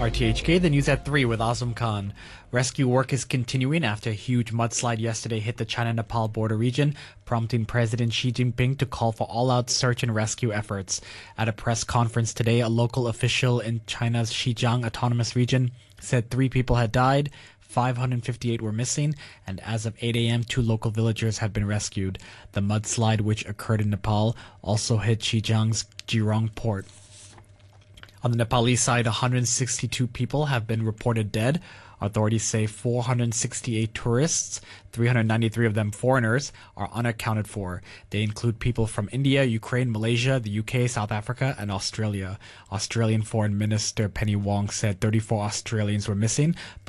RTHK, the news at 3 with Azam Khan. Rescue work is continuing after a huge mudslide yesterday hit the China-Nepal border region, prompting President Xi Jinping to call for all-out search and rescue efforts. At a press conference today, a local official in China's Xinjiang Autonomous Region said 3 people had died, 558 were missing, and as of 8 a.m., 2 local villagers have been rescued. The mudslide, which occurred in Nepal, also hit Xinjiang's Jirong port. On the Nepalese side, 162 people have been reported dead. Authorities say 468 tourists, 393 of them foreigners, are unaccounted for. They include people from India, Ukraine, Malaysia, the UK, South Africa, and Australia. Australian Foreign Minister Penny Wong said 34 Australians were missing, but